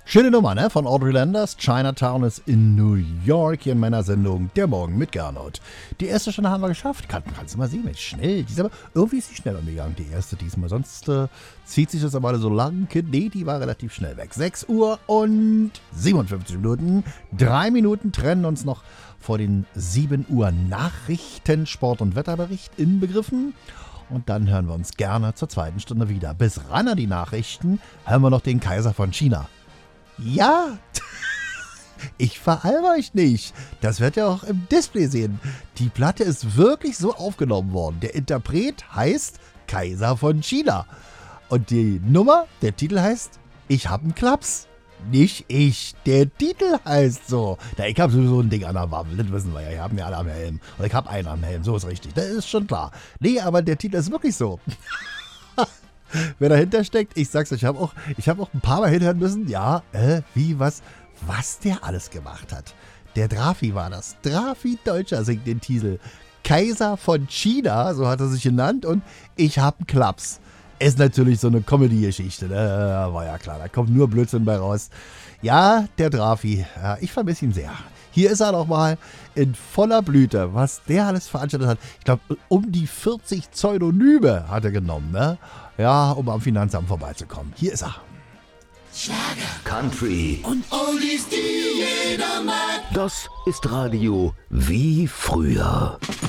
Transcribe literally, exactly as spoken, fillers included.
Schöne Nummer, ne? Von Audrey Landers. Chinatown ist in New York, hier in meiner Sendung Der Morgen mit Gernot. Die erste Stunde haben wir geschafft. Kann, kannst du mal sehen, Mensch, schnell. Die ist aber, irgendwie ist sie schneller gegangen, die erste diesmal. Sonst äh, zieht sich das aber alle so lang. Nee, die war relativ schnell weg. sechs Uhr und siebenundfünfzig Minuten. Drei Minuten trennen uns noch vor den sieben Uhr Nachrichten, Sport- und Wetterbericht inbegriffen. Und dann hören wir uns gerne zur zweiten Stunde wieder. Bis ran an die Nachrichten hören wir noch den Kaiser von China. Ja, ich veralber euch nicht. Das werdet ihr auch im Display sehen. Die Platte ist wirklich so aufgenommen worden. Der Interpret heißt Kaiser von China. Und die Nummer, der Titel heißt Ich hab 'n Klaps. Nicht ich, der Titel heißt so. Na, ich hab sowieso ein Ding an der Waffel, das wissen wir ja. Wir haben ja alle am Helm. Und ich hab einen am Helm, so ist richtig. Das ist schon klar. Nee, aber der Titel ist wirklich so. Wer dahinter steckt, ich sag's euch, ich habe auch, ich hab auch ein paar Mal hinhören müssen. Ja, äh, wie, was, was der alles gemacht hat. Der Drafi war das. Drafi Deutscher singt den Titel. Kaiser von China, so hat er sich genannt. Und ich hab 'n Klaps. Ist natürlich so eine Comedy-Geschichte, ne? War ja klar, da kommt nur Blödsinn bei raus. Ja, der Drafi, ja, ich vermisse ihn sehr. Hier ist er nochmal in voller Blüte, was der alles veranstaltet hat. Ich glaube, um die vierzig Pseudonyme hat er genommen, ne? Ja, um am Finanzamt vorbeizukommen. Hier ist er. Schlager, Country und Oldies, die jeder mag. Das ist Radio wie früher.